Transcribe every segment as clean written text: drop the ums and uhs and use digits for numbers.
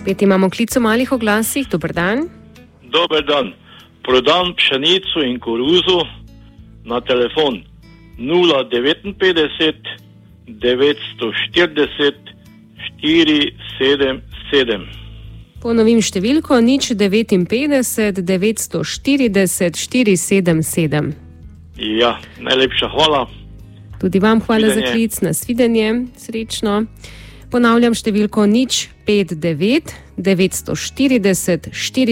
Spet imamo klic o malih oglasih. Dober dan. Dober dan. Prodam pšenico in koruzo na telefon 059 940 477. Ponovim številko 059 940 477. Ja, najlepša hvala. Tudi vam hvala za klic, nasvidenje, srečno. Ponavljam številko 059 940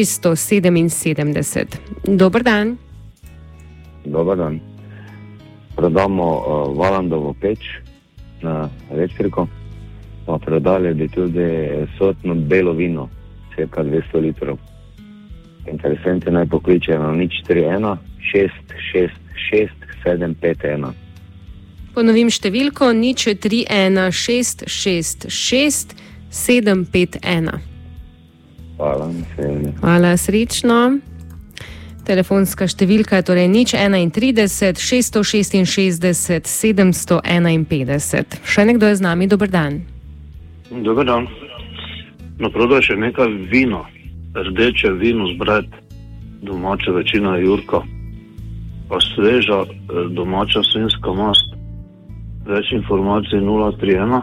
477. Dober dan. Dober dan. Prodamo Valandovo peč na elektriko, pa prodali bi tudi sotno belo vino, cirka 200 litrov. Interesenti naj pokličejo na 031 666 751. Ponovim številko 031 666 751. Hvala, hvala, srečno. Telefonska številka je torej 031 666 751. Še nekdo je z nami, dober dan. Dober dan. Naprodaj še nekaj vino, rdeče vino zbrat, domača večina Jurka, pa sveža domača svinjska mast. Več informacij 031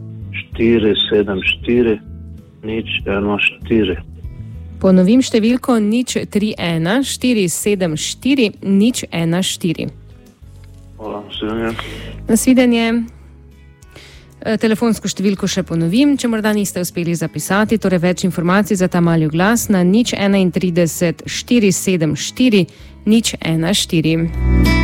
474 014. Ponovim številko 031 474 014. Hvala, nasvidenje. Nasvidenje. Telefonsko številko še ponovim, če morda niste uspeli zapisati, torej več informacij za ta mali oglas na 031 474 014.